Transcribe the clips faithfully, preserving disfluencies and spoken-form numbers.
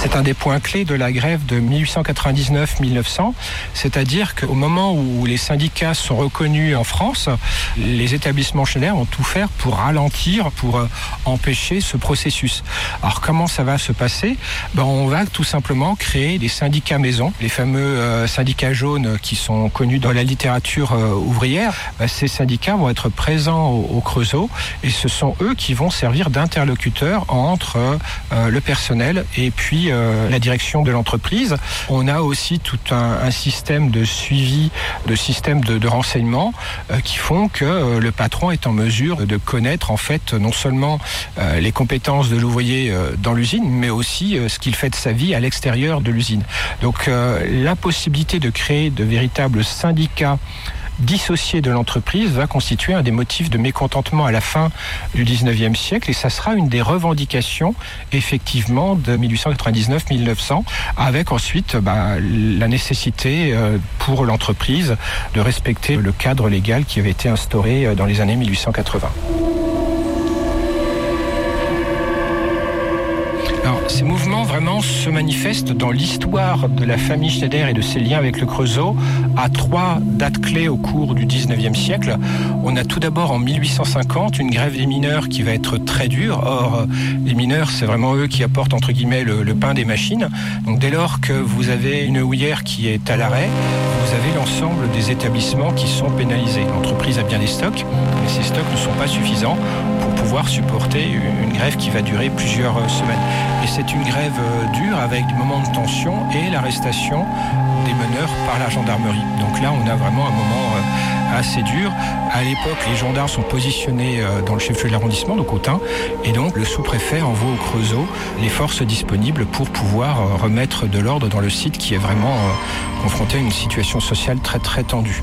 C'est un des points clés de la grève de mille huit cent quatre-vingt-dix-neuf mille neuf cents, c'est-à-dire qu'au moment où les syndicats sont reconnus en France, les établissements Schneider ont tout fait pour ralentir, pour empêcher ce processus. Alors comment ça va se passer ? Ben, on va tout simplement créer des syndicats maison, les fameux euh, syndicats jaunes qui sont connus dans la littérature euh, ouvrière. Ben, ces syndicats vont être présents au, au Creusot et ce sont eux qui vont servir d'interlocuteurs entre euh, le personnel et puis euh, la direction de l'entreprise. On a aussi tout un, un système de suivi, de système de, de renseignement euh, qui font que euh, le patron est en mesure de connaître en fait non seulement euh, les compétences de l'ouvrier euh, dans l'usine, mais aussi euh, ce qu'il fait de sa vie à l'extérieur de l'usine. Donc euh, la possibilité de créer de véritables syndicats dissocié de l'entreprise va constituer un des motifs de mécontentement à la fin du dix-neuvième siècle et ça sera une des revendications effectivement de mille huit cent quatre-vingt-dix-neuf mille neuf cents avec ensuite bah, la nécessité euh, pour l'entreprise de respecter le cadre légal qui avait été instauré dans les années mille huit cent quatre-vingts. Alors, ces mouvements vraiment se manifestent dans l'histoire de la famille Schneider et de ses liens avec le Creusot à trois dates clés au cours du dix-neuvième siècle. On a tout d'abord en mille huit cent cinquante une grève des mineurs qui va être très dure. Or, les mineurs, c'est vraiment eux qui apportent entre guillemets le, le pain des machines. Donc dès lors que vous avez une houillère qui est à l'arrêt, vous avez l'ensemble des établissements qui sont pénalisés. L'entreprise a bien des stocks, mais ces stocks ne sont pas suffisants pour pouvoir supporter une grève qui va durer plusieurs semaines. Et c'est une grève dure avec des moments de tension et l'arrestation des meneurs par la gendarmerie. Donc là, on a vraiment un moment assez dur. À l'époque, les gendarmes sont positionnés dans le chef-lieu de l'arrondissement, donc Autun, et donc le sous-préfet envoie au Creusot les forces disponibles pour pouvoir remettre de l'ordre dans le site qui est vraiment confronté à une situation sociale très très tendue.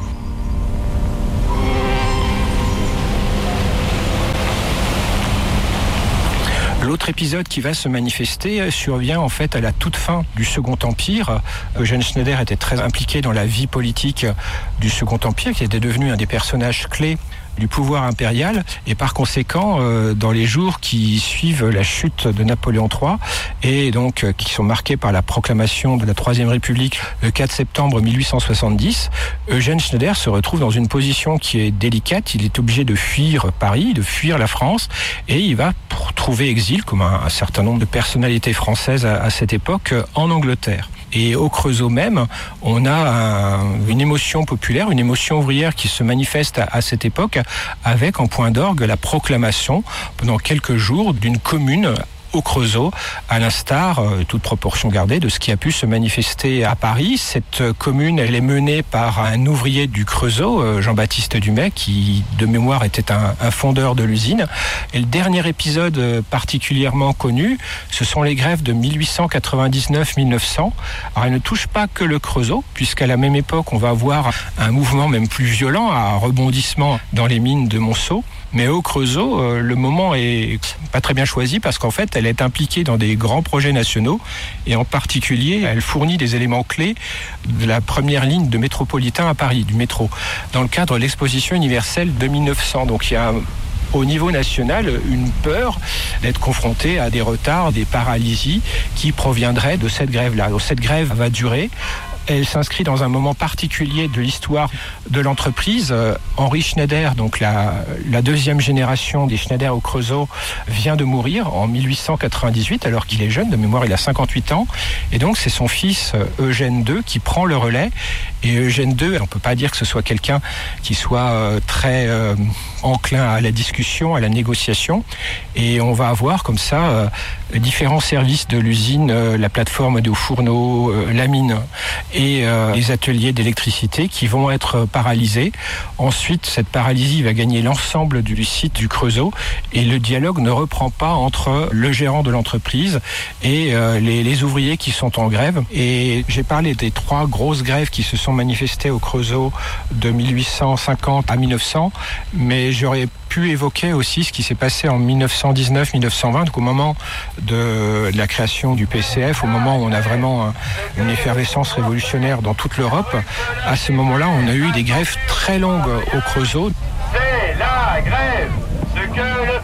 L'autre épisode qui va se manifester survient en fait à la toute fin du Second Empire. Eugène Schneider était très impliqué dans la vie politique du Second Empire, qui était devenu un des personnages clés du pouvoir impérial et par conséquent euh, dans les jours qui suivent la chute de Napoléon trois et donc euh, qui sont marqués par la proclamation de la Troisième République le quatre septembre mille huit cent soixante-dix, Eugène Schneider se retrouve dans une position qui est délicate. Il est obligé de fuir Paris, de fuir la France et il va trouver exil comme un, un certain nombre de personnalités françaises à, à cette époque euh, en Angleterre. Et au Creusot même, on a un, une émotion populaire, une émotion ouvrière qui se manifeste à, à cette époque avec en point d'orgue la proclamation pendant quelques jours d'une commune au Creusot, à l'instar, euh, toute proportion gardée, de ce qui a pu se manifester à Paris. Cette euh, commune, elle est menée par un ouvrier du Creusot, euh, Jean-Baptiste Dumay, qui, de mémoire, était un, un fondeur de l'usine. Et le dernier épisode euh, particulièrement connu, ce sont les grèves de mille huit cent quatre-vingt-dix-neuf mille neuf cents. Alors, elles ne touchent pas que le Creusot, puisqu'à la même époque, on va avoir un mouvement même plus violent, un rebondissement dans les mines de Monceau. Mais au Creusot, euh, le moment est pas très bien choisi parce qu'en fait, elle est impliquée dans des grands projets nationaux et en particulier, elle fournit des éléments clés de la première ligne de métropolitain à Paris, du métro, dans le cadre de l'exposition universelle de mille neuf cents. Donc il y a au niveau national une peur d'être confronté à des retards, des paralysies qui proviendraient de cette grève-là. Donc cette grève va durer. Elle s'inscrit dans un moment particulier de l'histoire de l'entreprise. Henri Schneider, donc la, la deuxième génération des Schneider au Creusot, vient de mourir en mille huit cent quatre-vingt-dix-huit, alors qu'il est jeune, de mémoire il a cinquante-huit ans. Et donc c'est son fils Eugène deux qui prend le relais. Et Eugène deux, on ne peut pas dire que ce soit quelqu'un qui soit euh, très euh, enclin à la discussion, à la négociation. Et on va avoir comme ça euh, différents services de l'usine, euh, la plateforme de fourneaux, euh, la mine et euh, les ateliers d'électricité qui vont être paralysés. Ensuite, cette paralysie va gagner l'ensemble du site du Creusot et le dialogue ne reprend pas entre le gérant de l'entreprise et euh, les, les ouvriers qui sont en grève. Et j'ai parlé des trois grosses grèves qui se sont manifestées au Creusot de mille huit cent cinquante à mille neuf cents, mais j'aurais pu évoquer aussi ce qui s'est passé en mille neuf cent dix-neuf mille neuf cent vingt, donc au moment de, de la création du P C F, au moment où on a vraiment un, une effervescence révolutionnaire dans toute l'Europe. À ce moment-là, on a eu des grèves très longues au Creusot. C'est la grève, ce que le